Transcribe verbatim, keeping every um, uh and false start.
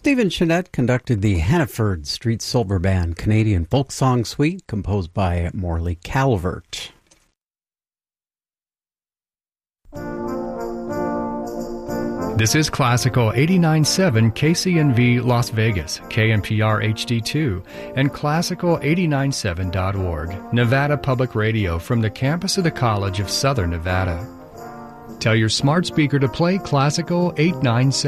Stephen Chenette conducted the Hannaford Street Silver Band Canadian folk song suite composed by Morley Calvert. This is Classical eighty-nine point seven K C N V Las Vegas, K N P R H D two, and Classical eighty-nine point seven dot org, Nevada Public Radio from the campus of the College of Southern Nevada. Tell your smart speaker to play Classical eight nine seven.